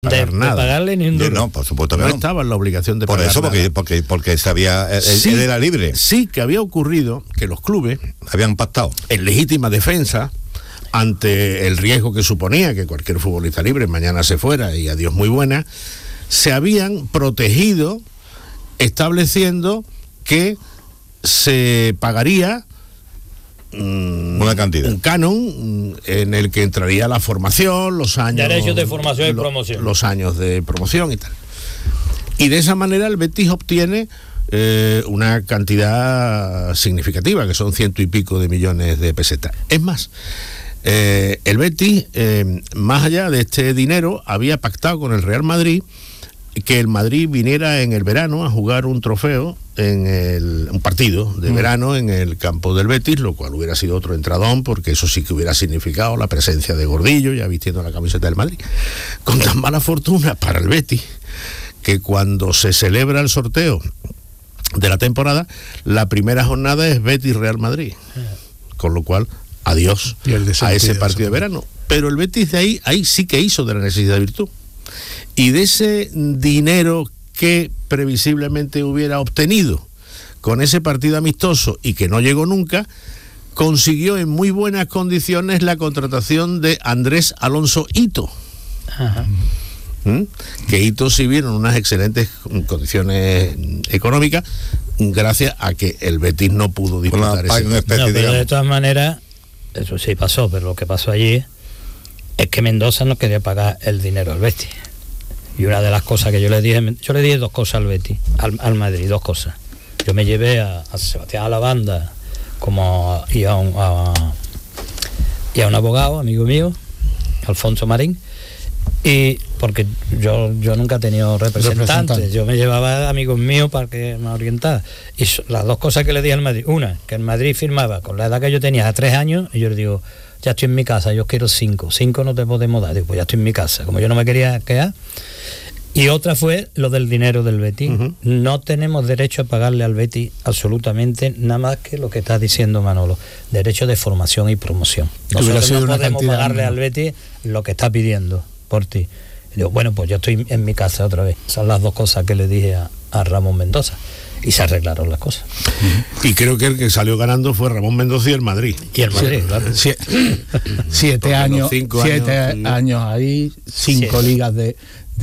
pagar nada. De pagarle ni un duro. No, por supuesto que no. No estaba en la obligación de por pagar eso, nada. porque sabía, Sí, él era libre. Sí, que había ocurrido que los clubes, Habían pactado. en legítima defensa, ante el riesgo que suponía que cualquier futbolista libre mañana se fuera y adiós muy buena, se habían protegido estableciendo que se pagaría Una cantidad. un canon en el que entraría la formación, los años... Derechos de formación y promoción. Los años de promoción y tal. Y de esa manera el Betis obtiene una cantidad significativa, que son 100 y pico de millones de pesetas. Es más, el Betis, más allá de este dinero, había pactado con el Real Madrid que el Madrid viniera en el verano a jugar un trofeo, un partido de verano en el campo del Betis, lo cual hubiera sido otro entradón, porque eso sí que hubiera significado la presencia de Gordillo, ya vistiendo la camiseta del Madrid. Con tan mala fortuna para el Betis, que cuando se celebra el sorteo de la temporada, la primera jornada es Betis-Real Madrid. Con lo cual, adiós a ese partido de verano. Pero el Betis de ahí sí que hizo de la necesidad de virtud. Y de ese dinero que previsiblemente hubiera obtenido con ese partido amistoso y que no llegó nunca, consiguió en muy buenas condiciones la contratación de Andrés Alonso Ito. Ajá. Que Ito sí vieron unas excelentes condiciones económicas gracias a que el Betis no pudo disputar ese. No, pero de todas maneras, eso sí pasó, pero lo que pasó allí es que Mendoza no quería pagar el dinero al Betis. Y una de las cosas que yo le dije dos cosas al Betis, al Madrid, dos cosas. Yo me llevé a Sebastián a la banda y a un abogado, amigo mío, Alfonso Marín, y porque yo nunca he tenido representantes, yo me llevaba amigos míos para que me orientara. Y las dos cosas que le dije al Madrid, una, que el Madrid firmaba con la edad que yo tenía a 3 años, y yo le digo, ya estoy en mi casa, yo quiero 5 no te podemos dar. Digo, pues ya estoy en mi casa, como yo no me quería quedar. Y otra fue lo del dinero del Betis. No tenemos derecho a pagarle al Betis absolutamente nada más que lo que está diciendo Manolo, derecho de formación y promoción. Nosotros no podemos pagarle al Betis lo que está pidiendo por ti. Y digo, bueno, pues yo estoy en mi casa otra vez. Son las dos cosas que le dije a Ramón Mendoza. Y se arreglaron las cosas. Y creo que el que salió ganando fue Ramón Mendoza y el Madrid. Y el Madrid, claro. 7 años, 7 años ahí, 5 ligas de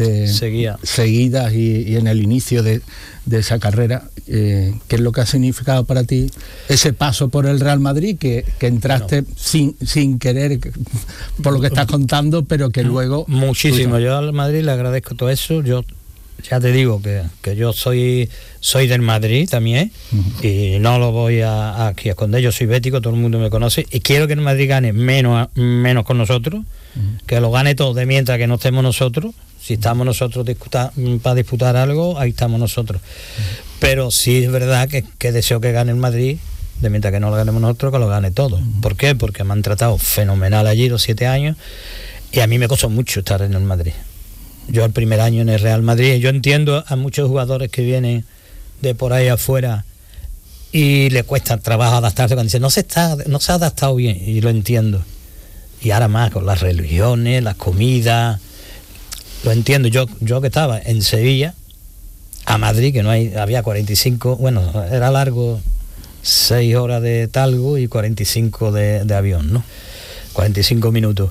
seguidas y en el inicio de esa carrera. ¿Qué es lo que ha significado para ti ese paso por el Real Madrid, que entraste sin querer, por lo que estás contando, pero que luego... Muchísimo, yo al Madrid le agradezco todo eso. Yo ya te digo que yo soy del Madrid también, y no lo voy aquí a esconder. Yo soy bético, todo el mundo me conoce, y quiero que el Madrid gane menos con nosotros, que lo gane todo, de mientras que no estemos nosotros. Si estamos nosotros para disputar algo, ahí estamos nosotros. Pero sí es verdad que deseo que gane el Madrid, de mientras que no lo ganemos nosotros, que lo gane todo. ¿Por qué? Porque me han tratado fenomenal allí los 7 años, y a mí me costó mucho estar en el Madrid. Yo el primer año en el Real Madrid, yo entiendo a muchos jugadores que vienen de por ahí afuera y le cuesta trabajo adaptarse, cuando dicen no se ha adaptado bien, y lo entiendo. Y ahora más con las religiones, las comidas, lo entiendo. Yo que estaba en Sevilla, a Madrid, que había 45, bueno, era largo, 6 horas de Talgo y 45 de avión, ¿no? 45 minutos.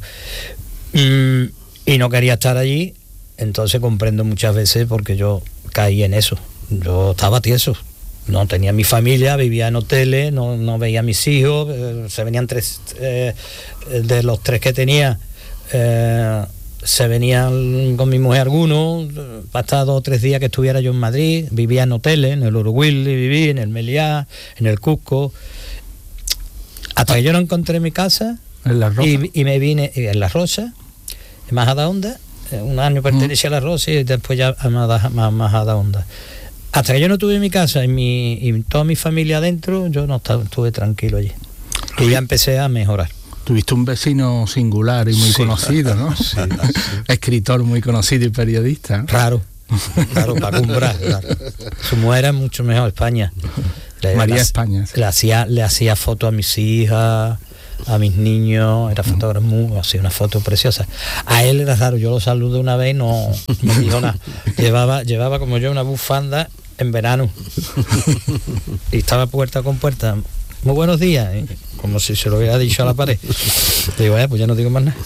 Y no quería estar allí. Entonces comprendo muchas veces, porque yo caí en eso. Yo estaba tieso, no tenía mi familia, vivía en hoteles, no veía a mis hijos, se venían 3, de los 3 que tenía, se venían con mi mujer algunos, para estar 2 o 3 días que estuviera yo en Madrid, vivía en hoteles, en el Uruguay viví, en el Meliá, en el Cusco, hasta que yo no encontré mi casa, ¿En La Rosa? y me vine en La Rosa, en Majadahonda. Un año pertenecía a La Rosa y después ya a Majadahonda. Hasta que yo no tuve mi casa y toda mi familia adentro, yo no estuve tranquilo allí. Y ya empecé a mejorar. Tuviste un vecino singular y muy conocido, ¿no? Sí. Escritor muy conocido y periodista. Raro, para comprar. Claro. Su mujer era mucho mejor, España. María España. Sí. Le hacía fotos a mis hijas, a mis niños, era fotógrafo, hacía una foto preciosa. A él era raro, yo lo saludé una vez, no me dijo nada. Llevaba como yo una bufanda en verano y estaba puerta con puerta, muy buenos días, como si se lo hubiera dicho a la pared. Te digo, pues ya no digo más nada.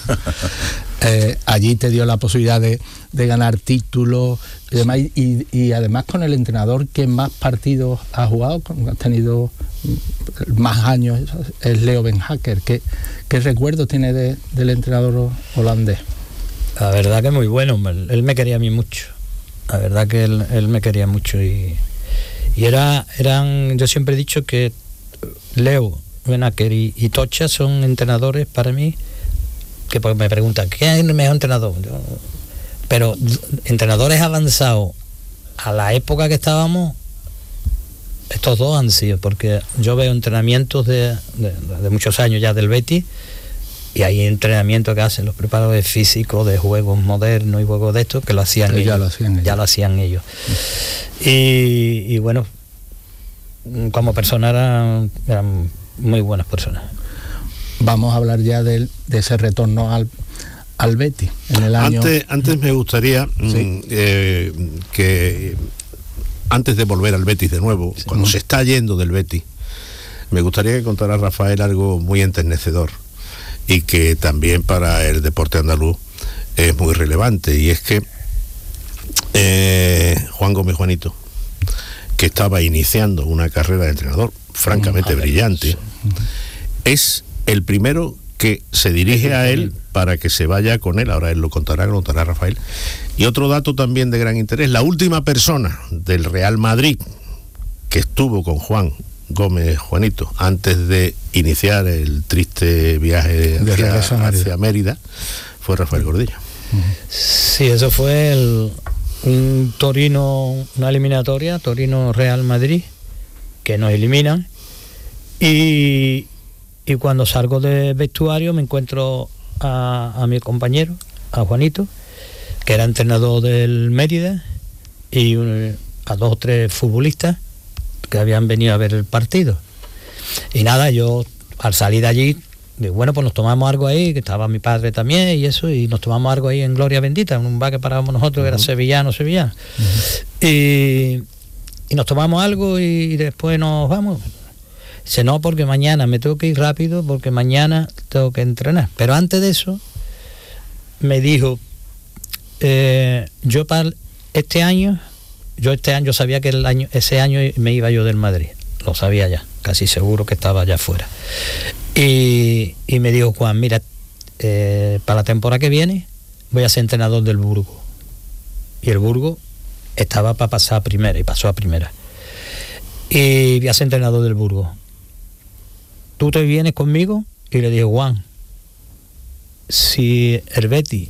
Allí te dio la posibilidad de ganar títulos y demás, y además con el entrenador que más partidos ha jugado, has tenido más años, es Leo Ben Hacker. ¿Qué recuerdo tiene del entrenador holandés? La verdad que muy bueno, él me quería a mí mucho. La verdad que él me quería mucho y eran, yo siempre he dicho que Leo Ben Hacker y Tocha son entrenadores para mí que pues me preguntan ¿qué es el mejor entrenador? Pero entrenadores avanzados a la época que estábamos, estos dos han sido, porque yo veo entrenamientos de muchos años ya del Betis, y hay entrenamientos que hacen los preparadores físicos de juegos modernos y juegos de estos que lo hacían ellos. Ya lo hacían ellos. Y bueno, como personas eran muy buenas personas. Vamos a hablar ya de ese retorno al Betis en el año. Antes me gustaría que antes de volver al Betis de nuevo, cuando se está yendo del Betis, me gustaría que contara Rafael algo muy enternecedor y que también para el deporte andaluz es muy relevante, y es que Juan Gómez Juanito, que estaba iniciando una carrera de entrenador francamente brillante, es el primero que se dirige a él para que se vaya con él. Ahora él lo contará Rafael. Y otro dato también de gran interés: la última persona del Real Madrid que estuvo con Juan Gómez Juanito antes de iniciar el triste viaje hacia Mérida fue Rafael Gordillo. Sí, eso fue un Torino, una eliminatoria, Torino-Real Madrid, que nos eliminan, y cuando salgo del vestuario me encuentro a mi compañero, a Juanito, que era entrenador del Mérida, y a 2 o 3 futbolistas que habían venido a ver el partido. Y nada, yo al salir de allí, digo, bueno, pues nos tomamos algo ahí, que estaba mi padre también y eso, y nos tomamos algo ahí en Gloria Bendita, en un bar que parábamos nosotros, que era sevillano. Y nos tomamos algo y después nos vamos. Dice, no, porque mañana me tengo que ir rápido, porque mañana tengo que entrenar. Pero antes de eso, me dijo, yo para este año sabía que ese año me iba yo del Madrid, lo sabía ya, casi seguro que estaba ya fuera. Y me dijo, Juan, mira, para la temporada que viene voy a ser entrenador del Burgos. Y el Burgos estaba para pasar a primera, y pasó a primera. Y voy a ser entrenador del Burgos. ¿Tú te vienes conmigo? Y le dije, Juan, si el Betis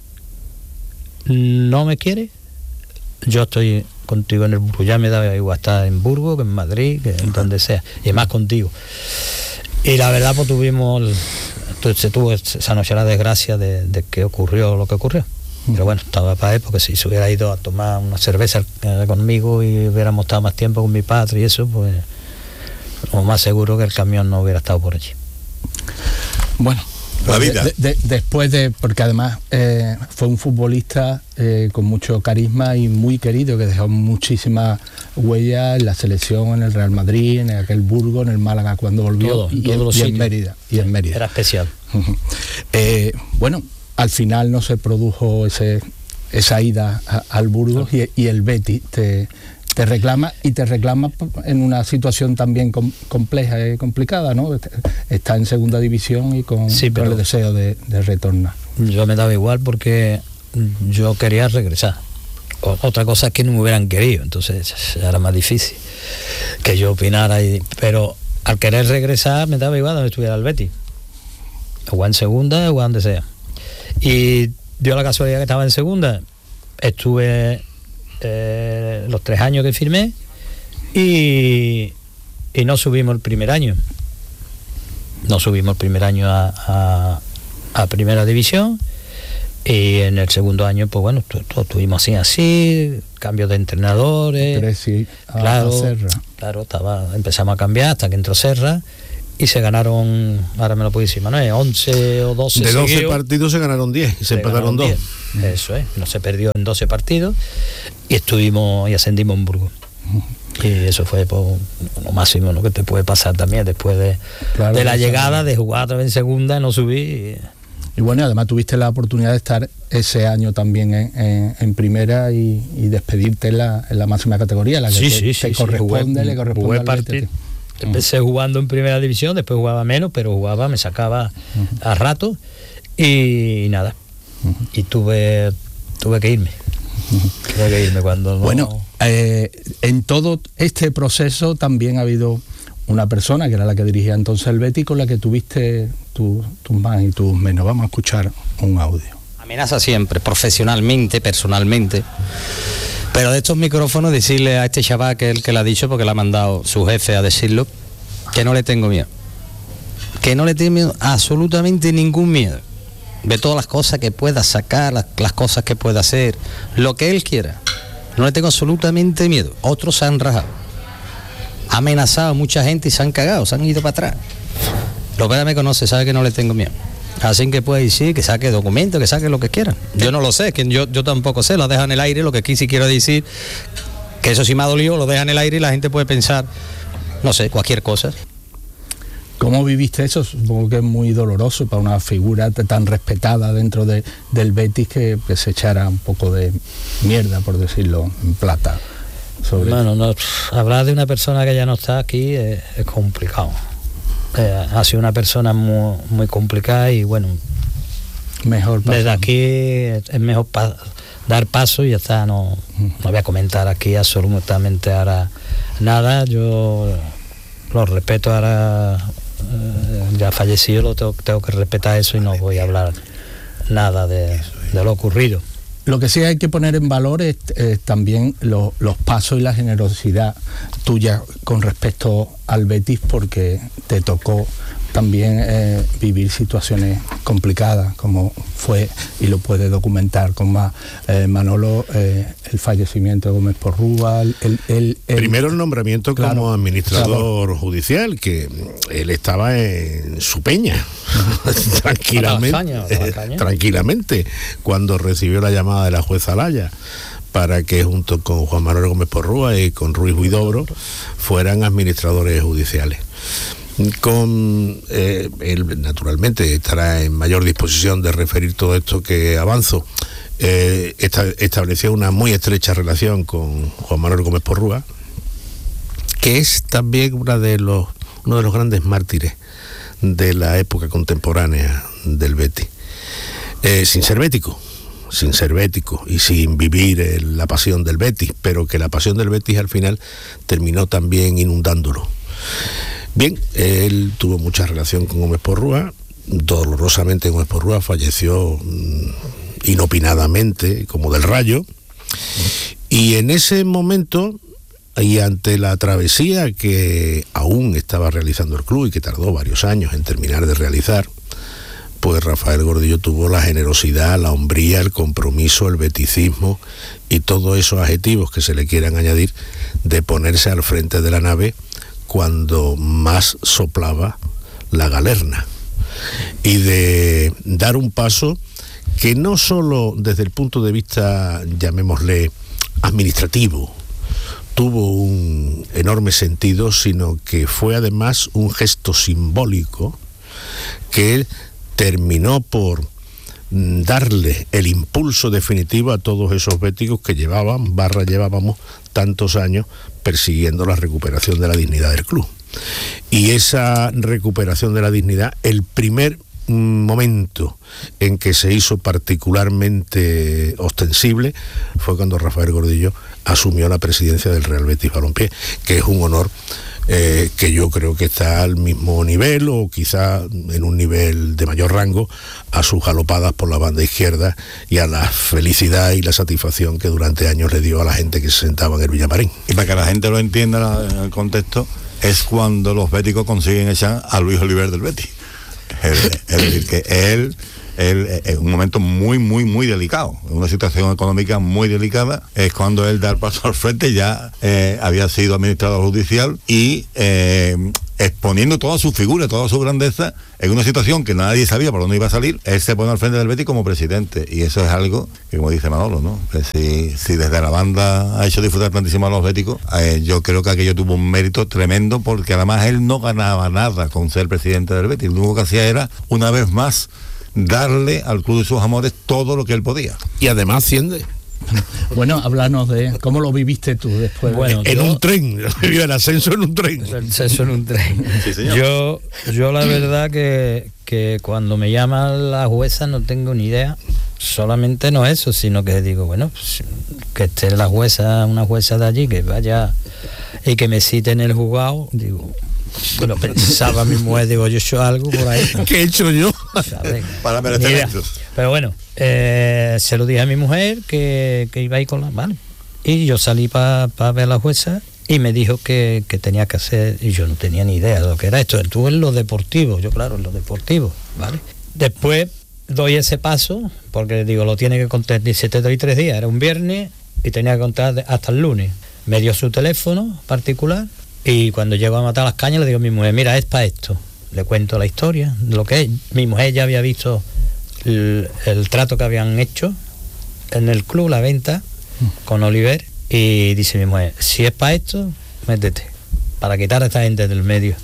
no me quiere, yo estoy contigo en el Burgos. Ya me da igual estar en Burgos que en Madrid, que en donde sea, y más contigo. Y la verdad, pues se tuvo esa noche la desgracia de que ocurrió lo que ocurrió. Pero bueno, estaba para él, porque si se hubiera ido a tomar una cerveza conmigo y hubiéramos estado más tiempo con mi padre y eso, pues lo más seguro que el camión no hubiera estado por allí. Bueno, la vida. Después porque además fue un futbolista con mucho carisma y muy querido, que dejó muchísimas huellas en la selección, en el Real Madrid, en aquel Burgos, en el Málaga cuando volvió, y en Mérida. Era especial. Bueno, al final no se produjo esa ida al Burgos, y el Betis te reclama en una situación también compleja y complicada, ¿no? Está en segunda división y con el deseo de retornar. Yo me daba igual porque yo quería regresar. Otra cosa es que no me hubieran querido, entonces era más difícil que yo opinara, pero al querer regresar me daba igual donde estuviera el Betis, o en segunda o donde sea. Y dio la casualidad que estaba en segunda. Estuve los 3 años que firmé y no subimos el primer año. No subimos el primer año a primera división, y en el segundo año, pues bueno, todos estuvimos así, cambios de entrenadores. Pero sí, claro, empezamos a cambiar hasta que entró Serra, y se ganaron, ahora me lo puedo decir Manuel, 11 o 12 de 12 seguidos, partidos se ganaron 10 y se empataron 2. Eso es, no se perdió en 12 partidos y ascendimos en Burgos. Y eso fue por lo máximo, ¿no?, que te puede pasar también después de la llegada, de jugar otra vez en segunda, no subir. Y bueno, además tuviste la oportunidad de estar ese año también en primera y despedirte en la máxima categoría, la que te corresponde, le corresponde al Betis. Empecé jugando en primera división, después jugaba menos, pero me sacaba a rato y nada. Y tuve que irme. Tuve que irme cuando no... Bueno, en todo este proceso también ha habido una persona que era la que dirigía entonces el Betis, con la que tuviste tus más y tus menos. Vamos a escuchar un audio. Amenaza siempre, profesionalmente, personalmente. Pero de estos micrófonos decirle a este chaval, que es el que le ha dicho, porque le ha mandado su jefe a decirlo, que no le tengo miedo. Que no le tengo absolutamente ningún miedo. De todas las cosas que pueda sacar, las cosas que pueda hacer, lo que él quiera. No le tengo absolutamente miedo. Otros se han rajado. Ha amenazado a mucha gente y se han cagado, se han ido para atrás. Lopera me conoce, sabe que no le tengo miedo. Así que puede decir que saque documentos, que saque lo que quieran. Yo no lo sé, que yo tampoco sé, lo deja en el aire. Lo que aquí sí quiero decir, que eso sí me ha dolido, lo deja en el aire y la gente puede pensar, no sé, cualquier cosa. ¿Cómo viviste eso? Supongo que es muy doloroso para una figura tan respetada dentro del Betis que se echara un poco de mierda, por decirlo en plata. Bueno, no, hablar de una persona que ya no está aquí es complicado. Ha sido una persona muy, muy complicada y bueno, mejor desde aquí es mejor dar paso y ya está. No voy a comentar aquí absolutamente ahora nada. Yo lo respeto ahora, ya fallecido, tengo que respetar eso y no voy a hablar nada de lo ocurrido. Lo que sí hay que poner en valor es también los pasos y la generosidad tuya con respecto al Betis, porque te tocó también vivir situaciones complicadas, como fue, y lo puede documentar con más Manolo, el fallecimiento de Gómez Porrúa. Primero el nombramiento como administrador judicial, que él estaba en su peña, tranquilamente, cuando recibió la llamada de la jueza Laya para que junto con Juan Manuel Gómez Porrúa y con Ruiz Huidobro fueran administradores judiciales. Él naturalmente estará en mayor disposición de referir todo esto que avanzo. Estableció una muy estrecha relación con Juan Manuel Gómez Porrúa, que es también uno de los grandes mártires de la época contemporánea del Betis, sin ser bético y sin vivir la pasión del Betis, pero que la pasión del Betis al final terminó también inundándolo. Bien, él tuvo mucha relación con Gómez Porrúa. Dolorosamente Gómez Porrúa falleció inopinadamente, como del rayo, y en ese momento, y ante la travesía que aún estaba realizando el club y que tardó varios años en terminar de realizar, pues Rafael Gordillo tuvo la generosidad, la hombría, el compromiso, el beticismo y todos esos adjetivos que se le quieran añadir, de ponerse al frente de la nave cuando más soplaba la galerna, y de dar un paso que no solo desde el punto de vista, llamémosle, administrativo, tuvo un enorme sentido, sino que fue además un gesto simbólico que terminó por darle el impulso definitivo a todos esos béticos que llevábamos tantos años persiguiendo la recuperación de la dignidad del club. Y esa recuperación de la dignidad, el primer momento en que se hizo particularmente ostensible fue cuando Rafael Gordillo asumió la presidencia del Real Betis Balompié, que es un honor que yo creo que está al mismo nivel, o quizá en un nivel de mayor rango, a sus galopadas por la banda izquierda y a la felicidad y la satisfacción que durante años le dio a la gente que se sentaba en el Villamarín. Y para que la gente lo entienda en el contexto, es cuando los béticos consiguen echar a Luis Oliver del Betis. Es decir, que él es un momento muy, muy, muy delicado, una situación económica muy delicada. Es cuando él da el paso al frente, ya había sido administrador judicial y exponiendo toda su figura, toda su grandeza, en una situación que nadie sabía por dónde iba a salir, él se pone al frente del Betis como presidente, y eso es algo que, como dice Manolo, ¿no? Si desde la banda ha hecho disfrutar tantísimo a los béticos, yo creo que aquello tuvo un mérito tremendo, porque además él no ganaba nada con ser presidente del Betis. Lo único que hacía era, una vez más, darle al club de sus amores todo lo que él podía. Y además asciende. Bueno, háblanos de cómo lo viviste tú después. Bueno, en un tren, el ascenso en un tren. El ascenso en un tren. Sí, señor. Yo la verdad que cuando me llama la jueza no tengo ni idea. Solamente no eso, sino que digo, bueno, pues, que esté la jueza, una jueza de allí, que vaya y que me cite en el juzgado, digo. Bueno, pensaba mi mujer, digo, yo he hecho algo por ahí. ¿Qué he hecho yo? ¿Sabes? Para merecer esto. Pero bueno, se lo dije a mi mujer que iba a ir con la... Vale. Y yo salí para ver a la jueza y me dijo que tenía que hacer, y yo no tenía ni idea de lo que era esto. Estuve en lo deportivo, yo claro, en lo deportivo, ¿vale? Después doy ese paso, porque digo, lo tiene que contar, dice, te doy 3 días, era un viernes y tenía que contar hasta el lunes. Me dio su teléfono particular. Y cuando llego a matar las cañas le digo a mi mujer, mira, es para esto. Le cuento la historia, lo que es. Mi mujer ya había visto el trato que habían hecho en el club, la venta, con Oliver. Y dice mi mujer, si es para esto, métete, para quitar a esta gente del medio.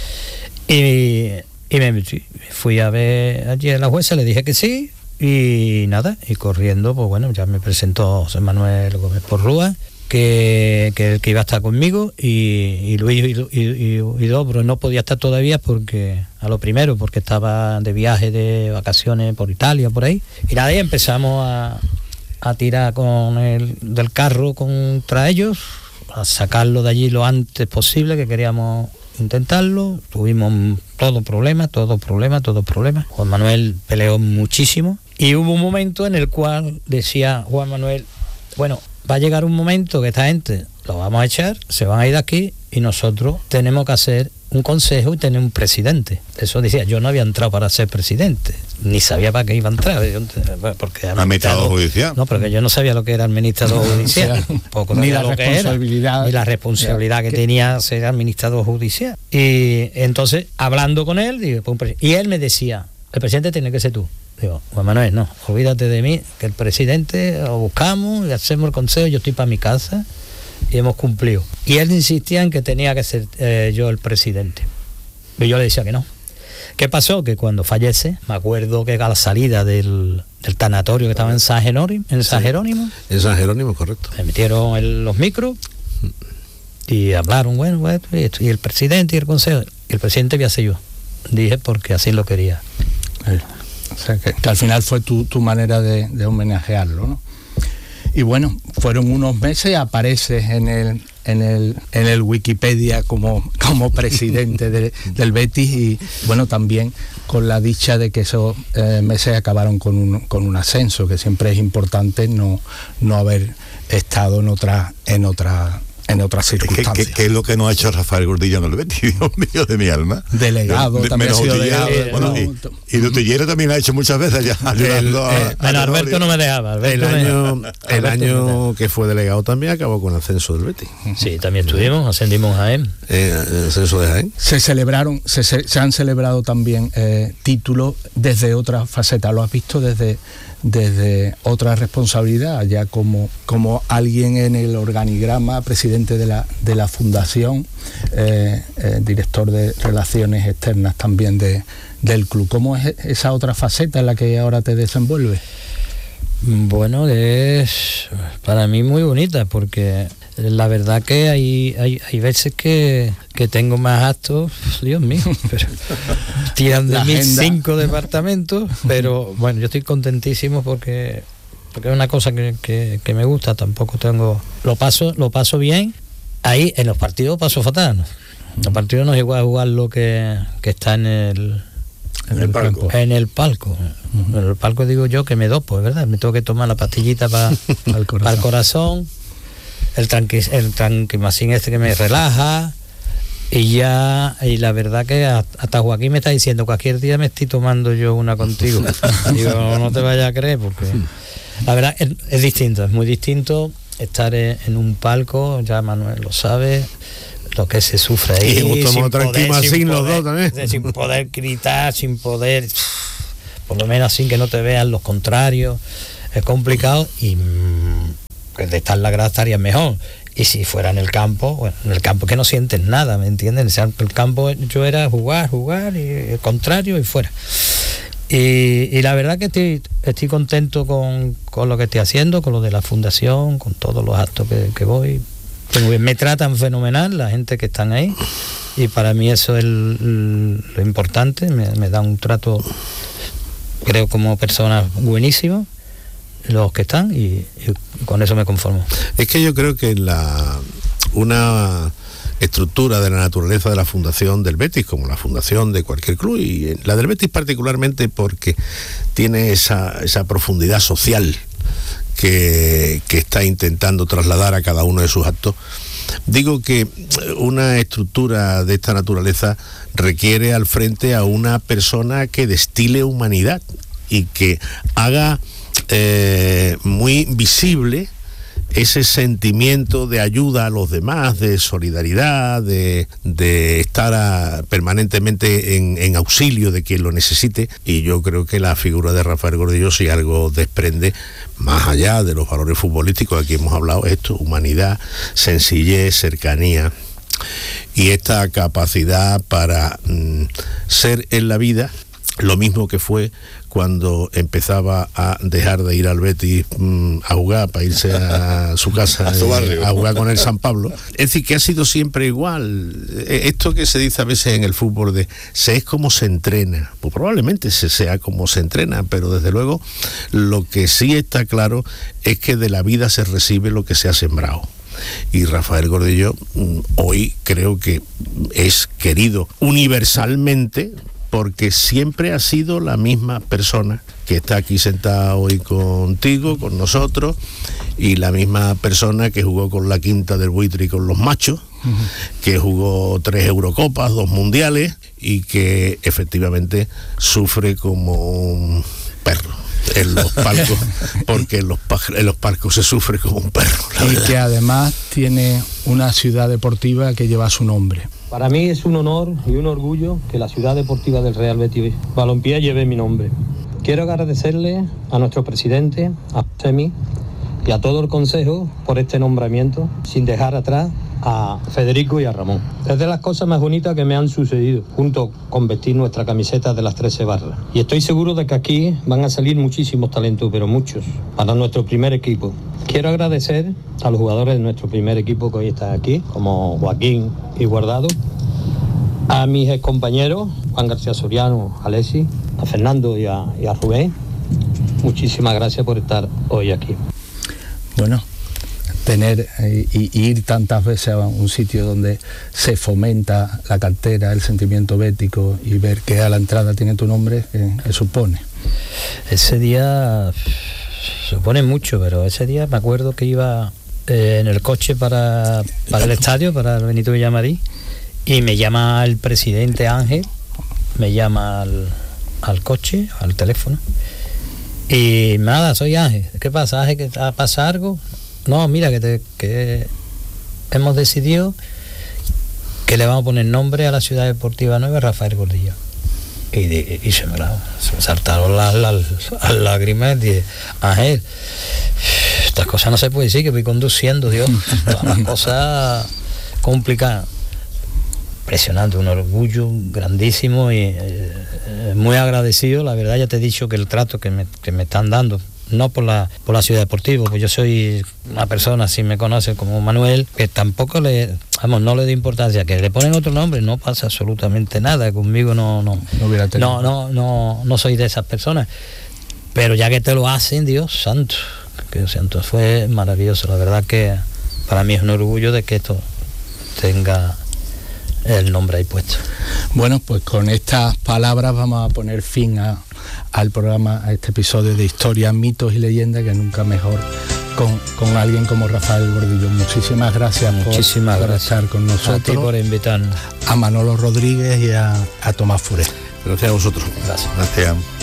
Y me fui a ver allí a la jueza, le dije que sí. Y nada, y corriendo, pues bueno, ya me presentó José Manuel Gómez Porrúa, que iba a estar conmigo, y Luis y Dobro no podía estar todavía porque estaba de viaje, de vacaciones por Italia, por ahí. Y nada, y empezamos a tirar del carro contra ellos, a sacarlo de allí lo antes posible, que queríamos intentarlo. Tuvimos todo problema. Juan Manuel peleó muchísimo y hubo un momento en el cual decía Juan Manuel, bueno, va a llegar un momento que esta gente lo vamos a echar, se van a ir de aquí y nosotros tenemos que hacer un consejo y tener un presidente. Eso decía, yo no había entrado para ser presidente, ni sabía para qué iba a entrar. Porque administrador judicial. No, porque yo no sabía lo que era administrador judicial. Poco ni la responsabilidad. Ni la responsabilidad que tenía ser administrador judicial. Y entonces, hablando con él, digo, y él me decía, el presidente tiene que ser tú. Digo, Juan Manuel, no, olvídate de mí, que el presidente lo buscamos y hacemos el consejo, yo estoy para mi casa y hemos cumplido. Y él insistía en que tenía que ser yo el presidente. Y yo le decía que no. ¿Qué pasó? Que cuando fallece, me acuerdo que a la salida del tanatorio que estaba en San Jerónimo. En San Jerónimo, correcto. Me metieron los micros y hablaron, bueno, y el presidente y el consejo. Y el presidente voy a ser yo. Dije porque así lo quería. O sea, que al final fue tu manera de homenajearlo, ¿no? Y bueno, fueron unos meses, apareces en el Wikipedia como presidente del Betis, y bueno, también con la dicha de que esos meses acabaron con un ascenso, que siempre es importante no haber estado en otras circunstancias. ¿Qué es lo que no ha hecho Rafael Gordillo en el Betis? Dios mío de mi alma. Delegado, también ha sido delegado. Bueno, y Lutillero también lo ha hecho muchas veces ya. Bueno, Alberto no me dejaba. El año que fue delegado también acabó con el ascenso del Betis. Sí, también ascendimos a Jaén. El ascenso de Jaén. Se han celebrado también títulos desde otra faceta. ¿Lo has visto desde otra responsabilidad, ya como alguien en el organigrama, presidente de la fundación, director de relaciones externas también del club? ¿Cómo es esa otra faceta en la que ahora te desenvuelves? Bueno, es para mí muy bonita, porque la verdad que hay veces que tengo más actos, Dios mío, pero tiran de mí 5 departamentos, pero bueno, yo estoy contentísimo porque es una cosa que me gusta. Tampoco tengo, lo paso bien. Ahí en los partidos paso fatal. En los partidos no es igual jugar lo que está en el palco. En el palco. En el palco digo yo que me dopo, ¿verdad? Me tengo que tomar la pastillita para el corazón, el tranquimacín este que me relaja, Y la verdad que hasta Joaquín me está diciendo, cualquier día me estoy tomando yo una contigo. Digo, no te vayas a creer, porque la verdad es distinto, es muy distinto estar en un palco, ya Manuel lo sabe, lo que se sufre ahí, sin poder gritar, sin poder, por lo menos sin que no te vean los contrarios, es complicado, y de estar en la grada estaría mejor. Y si fuera en el campo, bueno, en el campo que no sientes nada, ¿me entiendes? En el campo yo era jugar y el contrario y fuera. Y la verdad que estoy contento con lo que estoy haciendo, con lo de la fundación, con todos los actos que voy. Me tratan fenomenal la gente que están ahí, y para mí eso es lo importante, me da un trato, creo, como personas buenísimo los que están, y con eso me conformo. Es que yo creo que una estructura de la naturaleza de la fundación del Betis, como la fundación de cualquier club, y la del Betis particularmente porque tiene esa profundidad social que está intentando trasladar a cada uno de sus actos. Digo que una estructura de esta naturaleza requiere al frente a una persona que destile humanidad y que haga muy visible ese sentimiento de ayuda a los demás, de solidaridad, de estar permanentemente en auxilio de quien lo necesite. Y yo creo que la figura de Rafael Gordillo, si algo desprende, más allá de los valores futbolísticos, aquí hemos hablado, esto: humanidad, sencillez, cercanía, y esta capacidad para ser en la vida lo mismo que fue cuando empezaba a dejar de ir al Betis a jugar, para irse a su casa, a jugar con el San Pablo. Es decir, que ha sido siempre igual. Esto que se dice a veces en el fútbol de se es como se entrena, pues probablemente se sea como se entrena, pero desde luego lo que sí está claro es que de la vida se recibe lo que se ha sembrado. Y Rafael Gordillo hoy creo que es querido universalmente, porque siempre ha sido la misma persona que está aquí sentada hoy contigo, con nosotros, y la misma persona que jugó con la Quinta del Buitre y con los Machos, que jugó 3 Eurocopas, 2 Mundiales, y que efectivamente sufre como un perro en los palcos, porque en los palcos se sufre como un perro. Y que además tiene una ciudad deportiva que lleva su nombre. Para mí es un honor y un orgullo que la ciudad deportiva del Real Betis Balompié lleve mi nombre. Quiero agradecerle a nuestro presidente, a Semi, y a todo el consejo por este nombramiento, sin dejar atrás a Federico y a Ramón. Es de las cosas más bonitas que me han sucedido, junto con vestir nuestra camiseta de las 13 barras. Y estoy seguro de que aquí van a salir muchísimos talentos, pero muchos, para nuestro primer equipo. Quiero agradecer a los jugadores de nuestro primer equipo que hoy están aquí, como Joaquín y Guardado, a mis excompañeros, Juan García Soriano, Alexis, a Fernando y a Rubén. Muchísimas gracias por estar hoy aquí. Bueno, tener y ir tantas veces a un sitio donde se fomenta la cantera, el sentimiento bético, y ver que a la entrada tiene tu nombre, ¿qué supone? Ese día supone mucho, pero ese día me acuerdo que iba en el coche para el estadio, para el Benito Villamarín, y me llama el presidente Ángel, me llama al coche, al teléfono, y nada, soy Ángel. ¿Qué pasa, Ángel? ¿Que pasa algo? No, mira, que hemos decidido que le vamos a poner nombre a la ciudad deportiva nueva, Rafael Gordillo. Y se me saltaron las lágrimas. Y dije, Ángel, estas cosas no se puede decir, que voy conduciendo, Dios. Todas las cosas complicadas. Impresionante, un orgullo grandísimo, y muy agradecido. La verdad, ya te he dicho que el trato que me están dando, no por la ciudad deportiva, pues yo soy una persona, si me conocen como Manuel, que tampoco no le doy importancia, que le ponen otro nombre, no pasa absolutamente nada, conmigo no soy de esas personas, pero ya que te lo hacen, Dios santo, fue maravilloso. La verdad que para mí es un orgullo de que esto tenga el nombre ahí puesto. Bueno, pues con estas palabras vamos a poner fin al programa, a este episodio de Historias, Mitos y Leyendas, que nunca mejor con alguien como Rafael Gordillo. Muchísimas gracias por estar con nosotros. A ti por invitarnos. A Manolo Rodríguez y a Tomás Furé. Gracias a vosotros. Gracias. Gracias.